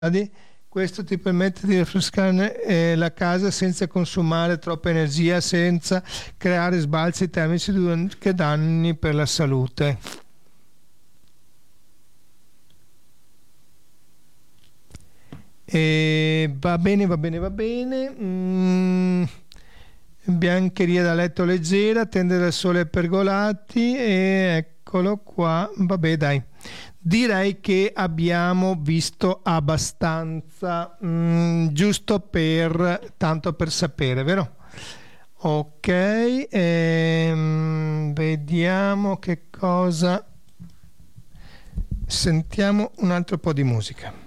Questo ti permette di rinfrescare la casa senza consumare troppa energia, senza creare sbalzi termici che danni per la salute. Va bene. Biancheria da letto leggera, tende da sole pergolati, e eccolo qua. Vabbè, dai. Direi che abbiamo visto abbastanza, giusto tanto per sapere, vero? Ok, vediamo che cosa. Sentiamo un altro po' di musica.